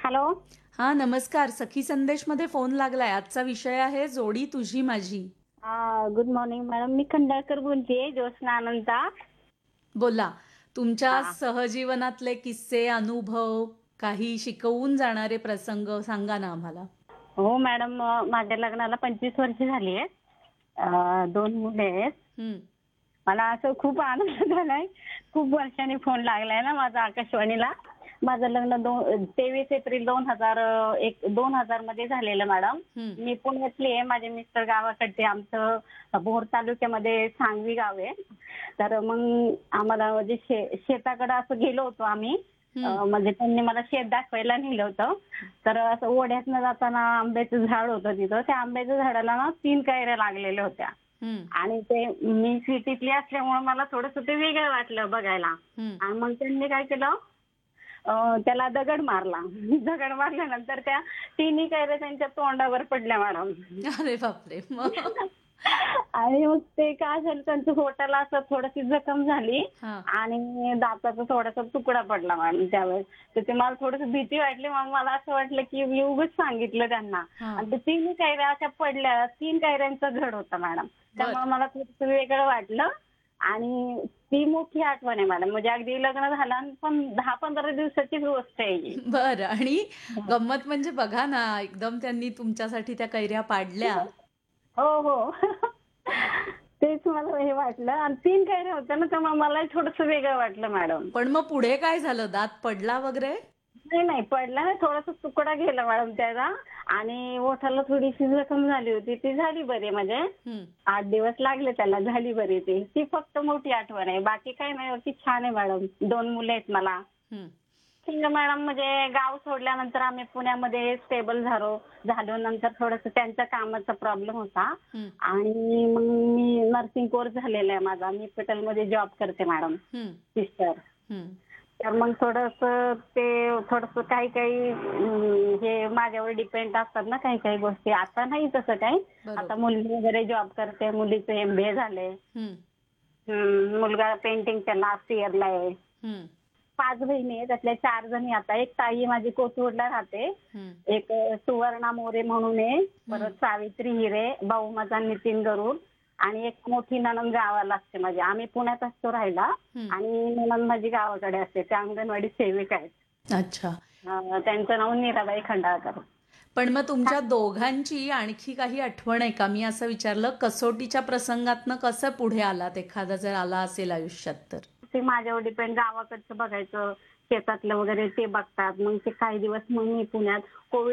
Hello. हा नमस्कार. सखी संदेशमध्ये phone लागलाय. आजचा विषय आहे जोडी तुझी माझी. Good morning madam. मी खंडाळकर बोलतेय, ज्योत्स्ना अनंता. बोला. तुमच्या हा. सहजीवनातले किस्से, अनुभव, काही शिकवून जाणारे प्रसंग सांगा ना आम्हाला. हो मॅडम, माझ्या लग्नाला 25 वर्ष झाली आहेत. 2 मुले आहेत. हं. मला असं खूप आनंद झालाय. खूप वर्षांनी फोन लागलाय ना माझा आकाशवाणीला. माझं लग्न 23 एप्रिल 2000 मध्ये झालेलं मॅडम. हं. मी पुण्यातली आहे. माझे मिस्टर गावाकडचे. आमचं भोर तालुक्यामध्ये सांगवी गाव आहे. तर मग आम्हाला म्हणजे शेताकडे असं गेलो होतो आम्ही. हं. म्हणजे त्यांनी मला शेत दाखवायला नेलं होतं. तर असं ओढ्यातनं जाताना आंब्याचं झाड होतं तिथं. त्या आंब्याच्या झाडाला ना 3 कैऱ्या लागलेल्या होत्या. हं. आणि ते मी सिटीतली असल्यामुळे मला थोडंसं ते वेगळं वाटलं बघायला. हं. आणि मग त्यांनी काय केलं, त्याला दगड मारला. दगड मारल्यानंतर त्या तिन्ही कैऱ्या त्यांच्या तोंडावर पडल्या मॅडम. अरे बापरे! मग? आणि मग ते काय झालं, त्यांच्या पोटाला असं थोडीशी जखम झाली हां. आणि दाताचा थोडासा तुकडा पडला मॅडम त्यावेळेस. तर ते मला थोडीशी भीती वाटली. मग मला असं वाटलं की मी उगाच सांगितलं त्यांना. हां. आणि ते तिन्ही कैऱ्या अशा पडल्या. 3 कैऱ्यांचा घड होता मॅडम. बरं. त्यामुळे मला थोडंसं वेगळं वाटलं. आणि ती मोठी आठवण आहे मॅडम. म्हणजे अगदी लग्न झालं आणि पण 10-15 दिवसाचीच गोष्ट आहे ही. बरं आणि गंमत म्हणजे बघा ना, एकदम त्यांनी तुमच्यासाठी त्या कैऱ्या पाडल्या. हो, हो. तेच मला हे वाटलं आणि 3 कैऱ्या होत्या ना, त्यामुळे मलाही थोडंसं वेगळं वाटलं मॅडम. पण मग पुढे काय झालं? दात पडला वगैरे? नाही, नाही पडला नाही. थोडासा तुकडा गेला मॅडम त्याचा आणि ओठाला थोडीशी जखम झाली होती. ती झाली बरी म्हणजे. हं. 8 दिवस लागले त्याला, झाली बरी ती. ती फक्त मोठी आठवण आहे. बाकी काही नाही. बाकी छान आहे मॅडम. 2 मुलं आहेत मला. हं. ठीक आहे मॅडम. म्हणजे गाव सोडल्यानंतर आम्ही पुण्यामध्ये स्टेबल झालो. नंतर थोडंसं त्यांच्या कामाचा प्रॉब्लेम होता हं. आणि मग मी नर्सिंग कोर्स झालेला आहे माझा. मी हॉस्पिटलमध्ये जॉब करते मॅडम, हं. सिस्टर. हं. तर मग थोडंसं काही हे माझ्यावर डिपेंड असतात ना काही काही गोष्टी. आता नाही तसं काही. आता बरोबर. मुलगी वगैरे जॉब करते. मुलीचं MBA झालंय. हं. मुलगा पेंटिंगच्या लास्ट इयरला आहे. हं. 5 बहिणी आहेत. त्यातल्या 4 जणी आता. एक ताई माझी कोथरूडला राहते. हं. एक सुवर्णा मोरे म्हणून आहे. हं. परत सावित्री हिरे, भाऊ माझा नितीन गरुड आणि एक मोठी नणंद गावाला असते माझी. आम्ही पुण्यात असतो राहायला हं. आणि नणंद माझी गावाकडे असते. त्या अंगणवाडी सेविका आहेत. अच्छा. त्यांचं नाव नीराबाई खंडाळकर. पण मग तुमच्या दोघांची आणखी काही आठवण आहे का? मी असं विचारलं, कसोटीच्या प्रसंगातनं कसं पुढे आलात, एखादा जर आला असेल आयुष्यात तर? ते माझ्यावर डिपेंड. गावाकडचं बघायचं, शेतातलं वगैरे ते बघतात. मग ते काही दिवस मग मी पुण्यात. कोविड